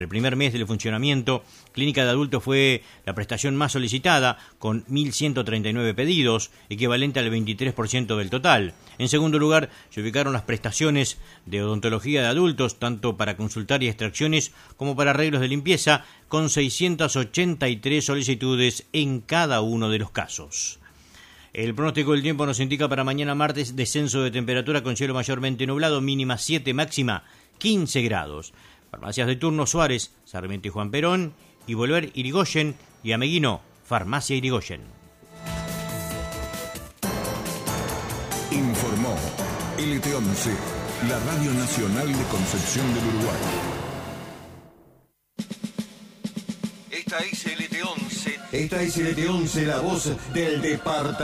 El primer mes del funcionamiento, Clínica de Adultos fue la prestación más solicitada, con 1.139 pedidos, equivalente al 23% del total. En segundo lugar, se ubicaron las prestaciones de odontología de adultos, tanto para consultar y extracciones como para arreglos de limpieza, con 683 solicitudes en cada uno de los casos. El pronóstico del tiempo nos indica para mañana martes descenso de temperatura con cielo mayormente nublado, mínima 7, máxima 15 grados. Farmacias de turno Suárez, Sarmiento y Juan Perón, y Volver Irigoyen y Ameguino, Farmacia Irigoyen. Informó LT11, la Radio Nacional de Concepción del Uruguay. Esta es LT11. Esta es LT11, la voz del departamento.